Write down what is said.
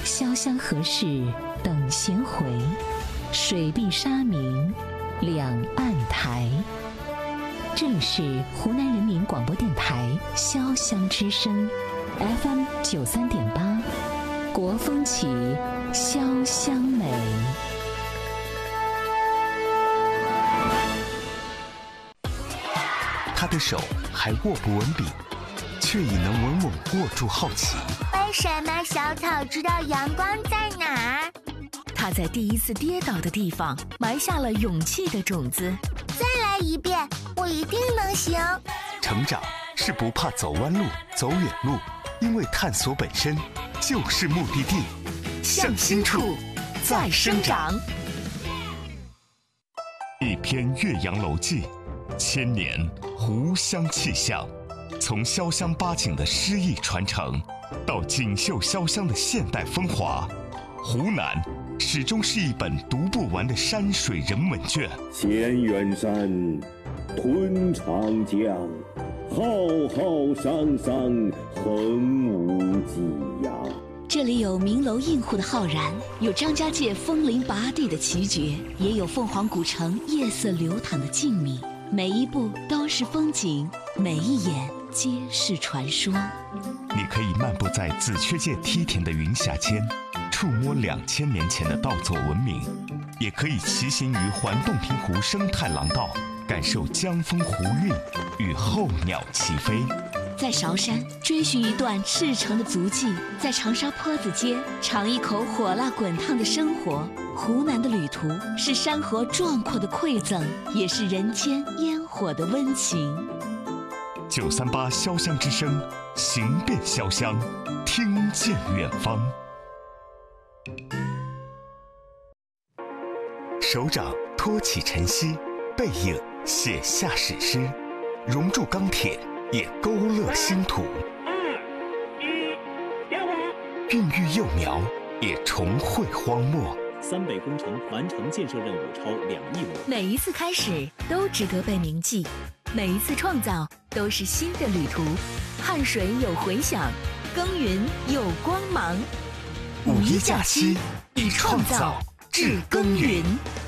潇湘河市等闲回，水碧沙明两岸台。这里是湖南人民广播电台潇湘之声 FM 93.8，国风起，潇湘美。 他的手还握不稳笔，却已能稳稳握住好奇。 为什么小草知道阳光在哪儿？ 他在第一次跌倒的地方埋下了勇气的种子。 再来一遍，我一定能行。 成长是不怕走弯路、走远路，因为探索本身就是目的地。 向心处，再生长。 一篇《岳阳楼记》，千年湖湘气象，从潇湘八景的诗意传承，到锦绣潇湘的现代风华，湖南始终是一本读不完的山水人文卷。 千远山，吞长江，浩浩汤汤，横无际呀。 这里有名楼映户的浩然，有张家界枫林拔地的奇绝，也有凤凰古城夜色流淌的静谧。每一步都是风景，每一眼皆是传说。 你可以漫步在紫雀界梯田的云霞间，触摸2000年前的稻作文明，也可以骑行于环洞庭湖生态廊道，感受江风湖韵与候鸟齐飞。 在韶山追寻一段赤诚的足迹，在长沙坡子街尝一口火辣滚烫的生活。湖南的旅途是山河壮阔的馈赠，也是人间烟火的温情。 938潇湘之声，行遍潇湘，听见远方。手掌托起晨曦，背影写下史诗，熔铸钢铁，也勾勒新土。孕育幼苗，也重绘荒漠。 三北工程完成建设任务超2亿亩。 每一次开始都值得被铭记，每一次创造都是新的旅途。汗水有回响，耕耘有光芒。 五一假期，以创造致耕耘。